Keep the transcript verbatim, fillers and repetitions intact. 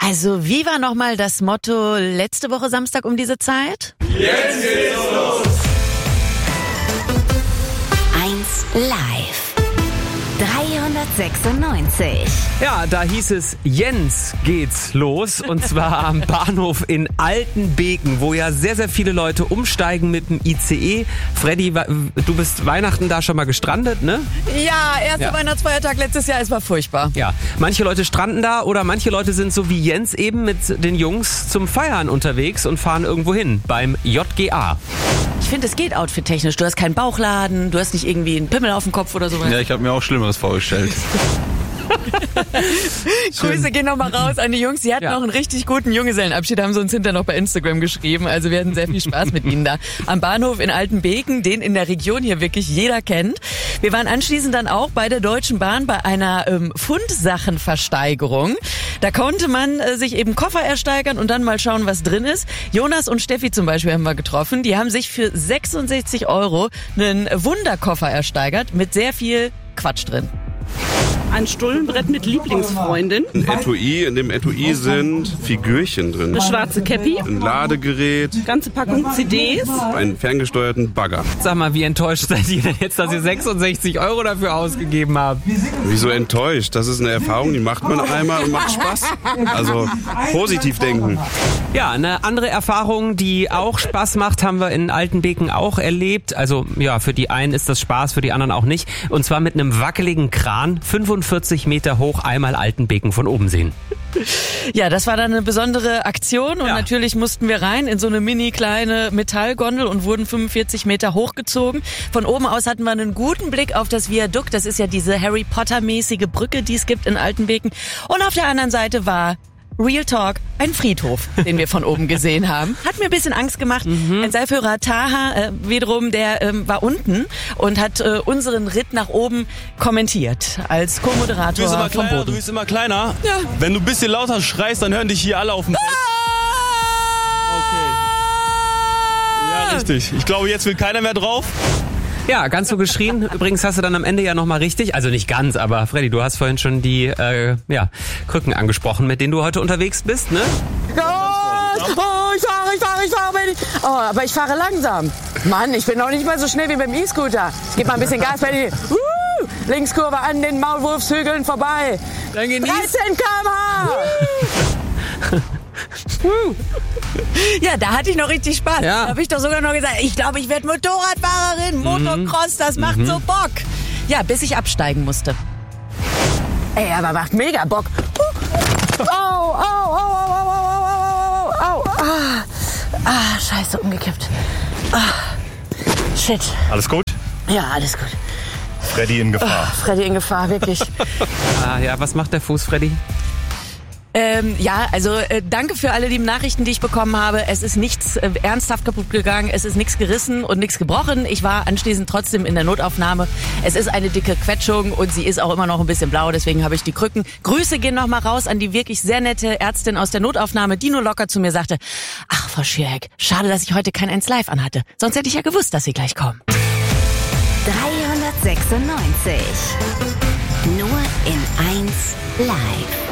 Also, wie war nochmal das Motto letzte Woche Samstag um diese Zeit? Jetzt geht's los! eins live. dreihundertsechsundneunzig. Ja, da hieß es, Jens geht's los. Und zwar am Bahnhof in Altenbeken, wo ja sehr, sehr viele Leute umsteigen mit dem I C E. Freddy, du bist Weihnachten da schon mal gestrandet, ne? Ja, erster Ja. Weihnachtsfeiertag letztes Jahr, es war furchtbar. Ja, manche Leute stranden da oder manche Leute sind so wie Jens eben mit den Jungs zum Feiern unterwegs und fahren irgendwo hin, beim J G A. Ich finde, es geht outfit-technisch. Du hast keinen Bauchladen, du hast nicht irgendwie einen Pimmel auf dem Kopf oder sowas. Ja, ich habe mir auch Schlimmeres vorgestellt. Grüße gehen nochmal raus an die Jungs. Die hatten Ja. auch einen richtig guten Junggesellenabschied, haben sie uns hinterher noch bei Instagram geschrieben. Also wir hatten sehr viel Spaß mit ihnen da. Am Bahnhof in Altenbeken, den in der Region hier wirklich jeder kennt. Wir waren anschließend dann auch bei der Deutschen Bahn bei einer ähm, Fundsachenversteigerung. Da konnte man äh, sich eben Koffer ersteigern und dann mal schauen, was drin ist. Jonas und Steffi zum Beispiel haben wir getroffen. Die haben sich für sechsundsechzig Euro einen Wunderkoffer ersteigert mit sehr viel Quatsch drin. Ein Stullenbrett mit Lieblingsfreundin, Ein Etui, in dem Etui sind Figürchen drin. eine schwarze Cappy, Ein Ladegerät, ganze Packung C Ds. einen ferngesteuerten Bagger. Sag mal, wie enttäuscht seid ihr denn jetzt, dass ihr sechsundsechzig Euro dafür ausgegeben habt? Wieso enttäuscht? Das ist eine Erfahrung, die macht man einmal und macht Spaß. Also positiv denken. Ja, eine andere Erfahrung, die auch Spaß macht, haben wir in Altenbeken auch erlebt. Also ja, für die einen ist das Spaß, für die anderen auch nicht. Und zwar mit einem wackeligen Kran, fünfundvierzig Meter hoch, einmal Altenbeken von oben sehen. Ja, das war dann eine besondere Aktion und Ja. natürlich mussten wir rein in so eine mini kleine Metallgondel und wurden fünfundvierzig Meter hochgezogen. Von oben aus hatten wir einen guten Blick auf das Viadukt. Das ist ja diese Harry Potter-mäßige Brücke, die es gibt in Altenbeken. Und auf der anderen Seite war Real Talk, ein Friedhof, den wir von oben gesehen haben. Hat mir ein bisschen Angst gemacht. Mhm. Ein Seilführer Taha äh, wiederum, der ähm, war unten und hat äh, unseren Ritt nach oben kommentiert als Du bist Co-Moderator immer vom kleiner, du Boden. bist immer kleiner. Ja. Wenn du ein bisschen lauter schreist, dann hören dich hier alle auf dem Feld. Okay. Ja, richtig. Ich glaube, jetzt will keiner mehr drauf. Ja, ganz so geschrien. Übrigens hast du dann am Ende ja nochmal richtig, also nicht ganz, aber Freddy, du hast vorhin schon die äh, ja, Krücken angesprochen, mit denen du heute unterwegs bist, ne? Oh, ich fahre, ich fahre, ich fahre. Benni. Oh, aber ich fahre langsam. Mann, ich bin noch nicht mal so schnell wie beim E-Scooter. Gib mal ein bisschen Gas, Benni. Uh, Linkskurve an den Maulwurfshügeln vorbei. Dann genieß. dreizehn Kilometer pro Stunde. Ja, da hatte ich noch richtig Spaß. Ja. Da habe ich doch sogar noch gesagt, ich glaube, ich werde Motorradfahrerin. Motocross, das macht so Bock. Ja, bis ich absteigen musste. Ey, aber macht mega Bock. Au, au, au, au, au, au, au, au, au. Ah, ah, scheiße, umgekippt. Ah, shit. Alles gut? Ja, alles gut. Freddy in Gefahr. Freddy in Gefahr, wirklich. Ah, ja, was macht der Fuß, Freddy? Ähm, ja, also äh, danke für alle lieben Nachrichten, die ich bekommen habe. Es ist nichts äh, ernsthaft kaputt gegangen, es ist nichts gerissen und nichts gebrochen. Ich war anschließend trotzdem in der Notaufnahme. Es ist eine dicke Quetschung und sie ist auch immer noch ein bisschen blau, deswegen habe ich die Krücken. Grüße gehen nochmal raus an die wirklich sehr nette Ärztin aus der Notaufnahme, die nur locker zu mir sagte, ach Frau Schierek, schade, dass ich heute kein eins live anhatte. Sonst hätte ich ja gewusst, dass Sie gleich kommen. dreihundertsechsundneunzig. Nur in eins live.